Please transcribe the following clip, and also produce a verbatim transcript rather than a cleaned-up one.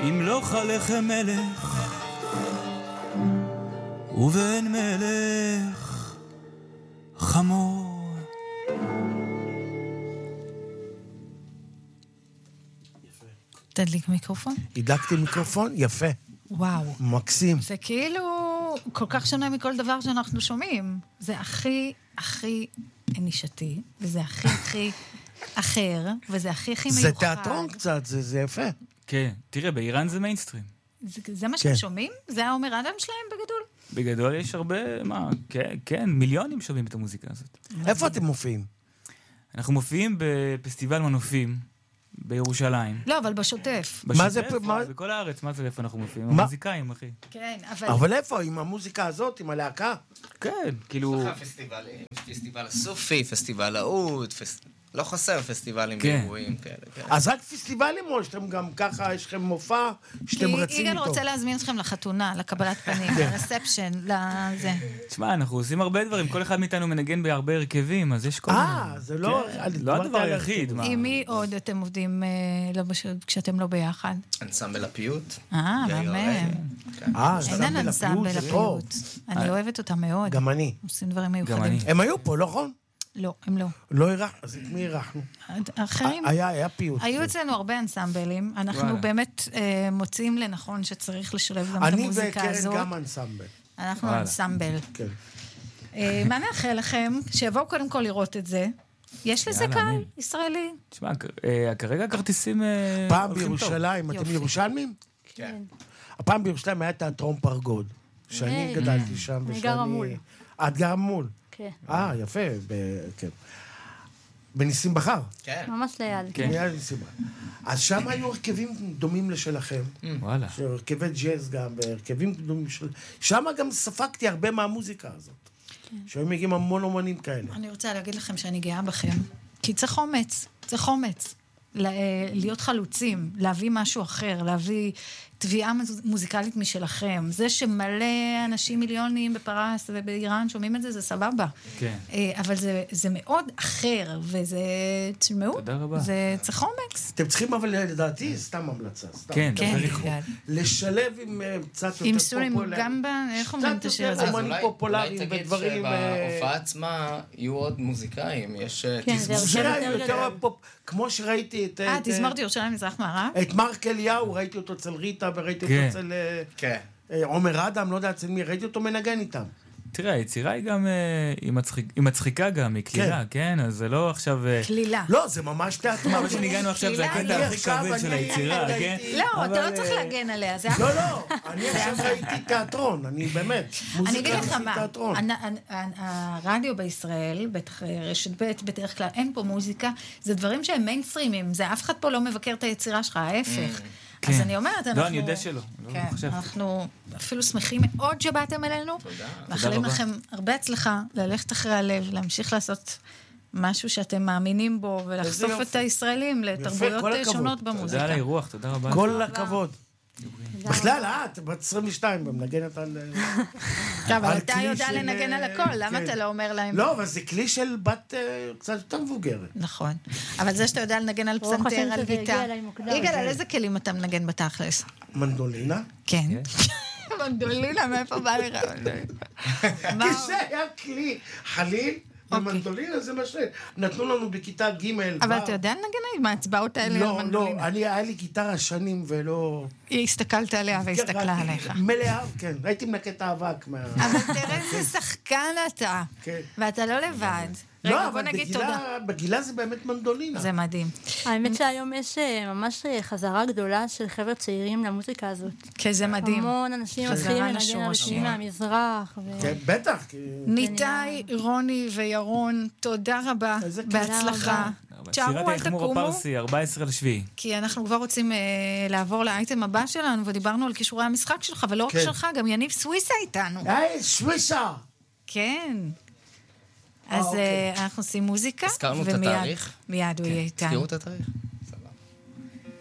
ימלוך עליכם מלך ובן מלך חמור. תדליק מיקרופון. הדלקתי מיקרופון, יפה. וואו. מקסים. זה כאילו כל כך שונה מכל דבר שאנחנו שומעים. זה הכי, הכי נישתי, וזה הכי, הכי אחר, וזה הכי, הכי מיוחד. זה תיאטרון קצת, זה, זה יפה. כן, תראה, באיראן זה מיינסטרים. זה, זה מה שאתם שומעים? זה העומר אדם שלהם בגדול? בגדול יש הרבה, מה, כן, כן, מיליונים שומעים את המוזיקה הזאת. איפה אתם מופיעים? אנחנו מופיעים בפסטיבל מנופים בירושלים. לא, אבל בשוטף. מה זה? בשוטף, מה- בכל הארץ, מה זה, איפה אנחנו מופיעים? מה- המוזיקאים, אחי. כן, אבל... אבל איפה? עם המוזיקה הזאת, עם הלהקה? כן, כאילו... פסטיבלים, פסטיבל הסופי, פסטיבל האוד, לא חסר פסטיבלים ואירועים כאלה. אז רק פסטיבלים או שאתם גם ככה, יש לכם מופע, שאתם כי רצים יגאל איתו? רוצה להזמין אתכם לחתונה, לקבלת פנים, לרספשן, לזה. תשמע, אנחנו עושים הרבה דברים, כל אחד מאיתנו מנגן בהרבה הרכבים, אז יש כל מיני... אה, זה לא... לא הדבר היחיד. מה? עם מי עוד אתם עובדים כשאתם לא ביחד? אנסמבל הפיוט. אה, מהמם. אה, אין אנסמבל הפיוט. אני אוהבת אותם מאוד. גם אני. עושים דברים מיוחדים. הם היו פה, לא נכון? לא, הם לא. לא אירחנו, אז את מי אירחנו? אחרים? היה, היה פיוט. היו אצלנו הרבה אנסמבלים. אנחנו באמת מוצאים לנכון שצריך לשלב גם את אני המוזיקה הזאת. וקרן גם אנסמבל. אנחנו אנסמבל. כן. מה נאחל לכם? שיבואו קודם כל לראות את זה. יש לזה קהל ישראלי? תשמע, כרגע הכרטיסים... פעם בירושלים, אתם ירושלמים? כן. הפעם בירושלים היה תיאטרון פרגוד, שאני גדלתי שם. אני גרה מול. את גרה מול? כן. אה, יפה, כן. בניסים בחר? כן. ממש ליד. כן. ליד ניסים בחר. אז שם היו הרכבים דומים לשלכם. וואלה. הרכבי ג'אז גם, והרכבים דומים של... שם גם ספקתי הרבה מהמוזיקה הזאת. שהיו מגיעים המון אומנים כאלה. אני רוצה להגיד לכם שאני גאה בכם, כי צריך אומץ, צריך אומץ. להיות חלוצים, להביא משהו אחר, להביא תביעה מוזיקלית משלכם. זה שמלא אנשים מיליונים בפרס ובאיראן שומעים את זה, זה סבבה. כן. אבל זה, זה מאוד אחר, וזה, תשמעו, תודה רבה. זה צריך אומץ. אתם צריכים אבל לדעתי, סתם המלצה. סתם. כן, כן, לשלב עם קצת יותר עם סולים פופולרי. גם ב... איך אומרים את השיר הזה? קצת יותר אומנים פופולריים ודברים... אולי תגיד שבהופעה עצמה יהיו עוד מוזיקאים, יש תזמור. כמו שראיתי את... אה, תזמורת ירושלים מזרח מערב? את מרק אליהו, ראיתי אותו אצל ריטה, וראיתי אותו אצל עומר אדם, לא יודע אצל מי, ראיתי אותו מנגן איתם. תראה, היצירה היא גם, היא מצחיקה גם, היא כלילה, כן? אז זה לא עכשיו... כלילה. לא, זה ממש תיאטרון. מה שהגענו עכשיו זה הקטע הכי כבד של היצירה, כן? לא, אתה לא צריך להגן עליה, זה... לא, לא, אני עכשיו ראיתי תיאטרון, אני באמת, אני אגיד לך מוזיקה מה, תיאטרון. הרדיו בישראל, בטח רשת ב' בדרך כלל, אין פה מוזיקה, זה דברים שהם מיינסטרימים, זה אף אחד פה לא מבקר את היצירה שלך, ההפך. אז אני אומרת, אנחנו... לא, אני יודע שלא. כן, אנחנו אפילו שמחים מאוד שבאתם אלינו. תודה. מאחלים לכם הרבה הצלחה, ללכת אחרי הלב, להמשיך לעשות משהו שאתם מאמינים בו, ולחשוף את הישראלים לתרבויות שונות במוזיקה. תודה על האירוח, תודה רבה. כל הכבוד. בכלל, את, בת עשרים ושתיים, במנגנת על... אבל אתה יודע לנגן על הכל, למה אתה לא אומר להם? לא, אבל זה כלי של בת קצת יותר מבוגרת. נכון. אבל זה שאתה יודע לנגן על פסנתר, על גיטה. יגאל, על איזה כלים אתה מנגן בתכלס? מנדולינה? כן. מנדולינה, מאיפה בא לך? כי זה היה כלי חליל. במנדולינה זה מה שנתנו לנו בכיתה ג' אבל אתה יודע לנגן עם ההצבעות האלה על מנדולינה? לא, לא, היה לי גיטרה שנים ולא... הסתכלת עליה והסתכלה עליך. מלאה, כן, הייתי מנקה את האבק מה... אבל תראה איזה שחקן אתה, ואתה לא לבד. לא, אבל בגילה זה באמת מנדולינה. זה מדהים. האמת שהיום יש ממש חזרה גדולה של חבר'ה צעירים למוזיקה הזאת. כן, זה מדהים. המון אנשים מתחילים לנגן על שירים מהמזרח. כן, בטח. ניתאי, רוני וירון, תודה רבה, בהצלחה. שירת היחמור הפרסי, ארבעה עשר לשביעי. כי אנחנו כבר רוצים לעבור לאייטם הבא שלנו, ודיברנו על כישורי המשחק שלך, ולא רק שלך, גם יניב סוויסה איתנו. היי, סוויסה! כן. אז אנחנו עושים מוזיקה. הזכרנו את התאריך? מיד הוא יהיה איתנו. הזכירו את התאריך?